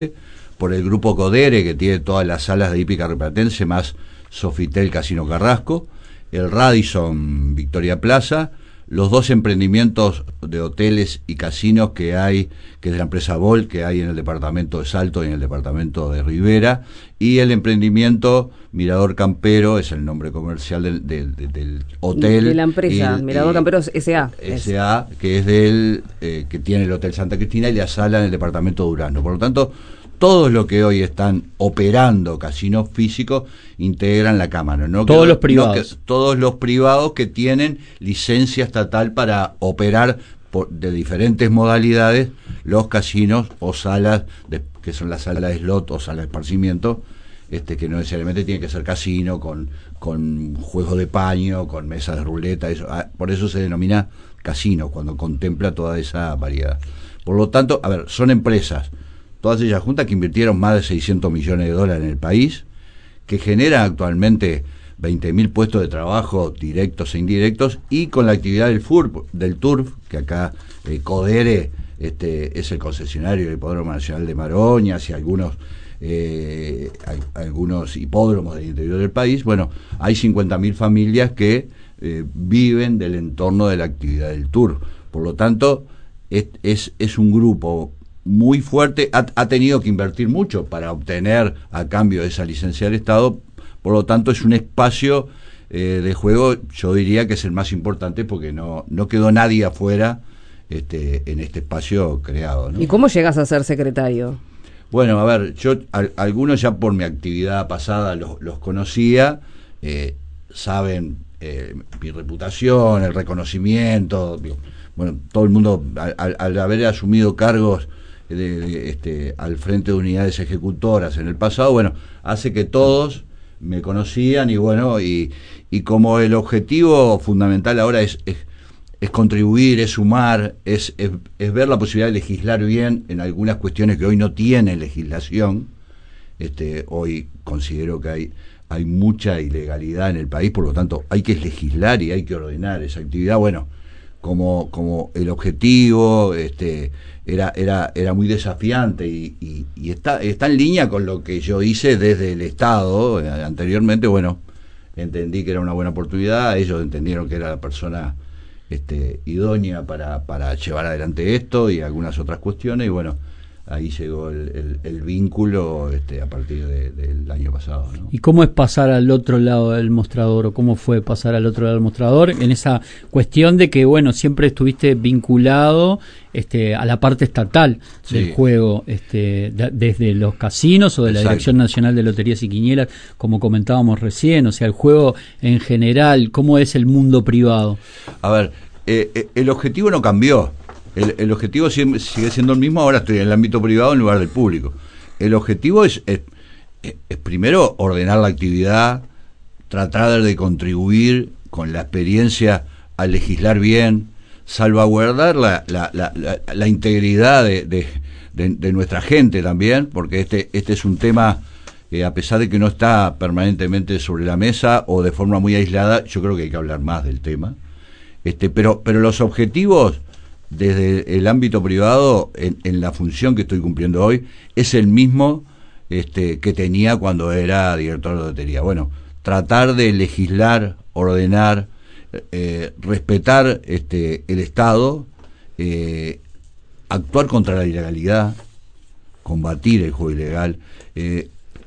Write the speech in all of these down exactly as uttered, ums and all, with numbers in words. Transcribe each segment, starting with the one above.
por el grupo Codere, que tiene todas las salas de hípica rioplatense, más Sofitel Casino Carrasco, el Radisson Victoria Plaza, los dos emprendimientos de hoteles y casinos que hay, que es de la empresa Vol, que hay en el departamento de Salto y en el departamento de Rivera, y el emprendimiento Mirador Campero, es el nombre comercial del, del, del hotel. De la empresa, y, Mirador y, Campero S A S A, que es del, eh, que tiene el Hotel Santa Cristina y la sala en el departamento de Durazno. Por lo tanto, todos los que hoy están operando casinos físicos integran la Cámara, ¿no? Todos que, los privados. No que, todos los privados que tienen licencia estatal para operar por, de diferentes modalidades los casinos o salas, de, que son las salas de slot o salas de esparcimiento, este, que no necesariamente tiene que ser casino, con, con juegos de paño, con mesas de ruleta, eso, por eso se denomina casino, cuando contempla toda esa variedad. Por lo tanto, a ver, son empresas, todas ellas juntas, que invirtieron más de seiscientos millones de dólares en el país, que generan actualmente veinte mil puestos de trabajo directos e indirectos, y con la actividad del F U R P, del Turf, que acá eh, Codere este, es el concesionario del Hipódromo Nacional de Maroñas y algunos eh, hay, algunos hipódromos del interior del país. Bueno, hay cincuenta mil familias que eh, viven del entorno de la actividad del Turf. Por lo tanto, es, es, es un grupo muy fuerte, ha, ha tenido que invertir mucho para obtener a cambio de esa licencia del Estado. Por lo tanto, es un espacio eh, de juego, yo diría que es el más importante, porque no, no quedó nadie afuera este, en este espacio creado, ¿no? ¿Y cómo llegas a ser secretario? Bueno, a ver, yo a, algunos ya por mi actividad pasada los, los conocía, eh, saben eh, mi reputación, el reconocimiento, digo, bueno, todo el mundo al, al haber asumido cargos de, de, este, al frente de unidades ejecutoras en el pasado, bueno, hace que todos me conocían, y bueno, y, y como el objetivo fundamental ahora es, es, es contribuir, es sumar, es, es, es ver la posibilidad de legislar bien en algunas cuestiones que hoy no tiene legislación. Este, hoy considero que hay, hay mucha ilegalidad en el país, por lo tanto hay que legislar y hay que ordenar esa actividad. Bueno, como, como el objetivo este, era, era, era muy desafiante y, y, y está, está en línea con lo que yo hice desde el Estado eh, anteriormente. Bueno, entendí que era una buena oportunidad, ellos entendieron que era la persona este, idónea para, para llevar adelante esto y algunas otras cuestiones, y bueno, ahí llegó el, el, el vínculo este, a partir de, del año pasado, ¿no? ¿Y cómo es pasar al otro lado del mostrador, o cómo fue pasar al otro lado del mostrador en esa cuestión de que, bueno, siempre estuviste vinculado este, a la parte estatal del sí. juego, este, de, desde los casinos o de la Exacto. Dirección Nacional de Loterías y Quinielas, como comentábamos recién, o sea, el juego en general, ¿cómo es el mundo privado? A ver, eh, el objetivo no cambió. El, el objetivo sigue, sigue siendo el mismo. Ahora estoy en el ámbito privado en lugar del público. El objetivo es, es, es primero ordenar la actividad, tratar de contribuir con la experiencia a legislar bien, salvaguardar la, la, la, la, la integridad de, de, de, de nuestra gente también, porque este, este es un tema que, a pesar de que no está permanentemente sobre la mesa o de forma muy aislada, yo creo que hay que hablar más del tema. Este, pero, pero los objetivos desde el ámbito privado, en, en la función que estoy cumpliendo hoy, es el mismo este, que tenía cuando era director de lotería. Bueno, tratar de legislar, ordenar, eh, respetar este, el Estado, eh, actuar contra la ilegalidad, combatir el juego ilegal, eh,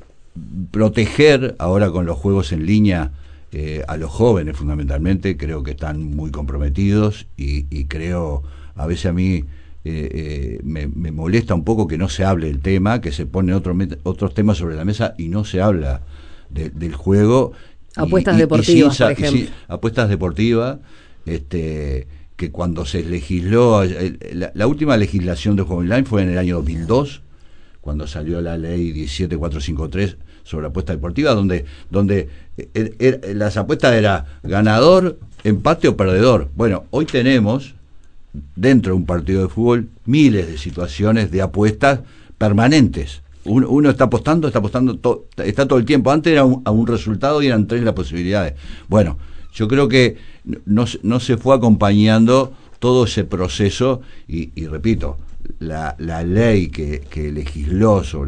proteger ahora con los juegos en línea eh, a los jóvenes fundamentalmente. Creo que están muy comprometidos y, y creo... A veces a mí eh, eh, me, me molesta un poco que no se hable del tema, que se ponen otro, otros temas sobre la mesa y no se habla de, del juego. Apuestas y, deportivas, y sin, por ejemplo. sin, apuestas deportivas, este, que cuando se legisló, la, la última legislación de juego online fue en el año dos mil dos, cuando salió la ley diecisiete mil cuatrocientos cincuenta y tres sobre apuesta deportiva, donde, donde er, er, las apuestas era ganador, empate o perdedor. Bueno, hoy tenemos dentro de un partido de fútbol miles de situaciones de apuestas permanentes. Uno, uno está apostando, está apostando, to, está todo el tiempo. Antes era un, a un resultado y eran tres las posibilidades. Bueno, yo creo que no, no se fue acompañando todo ese proceso y, y repito, la, la ley que, que legisló sobre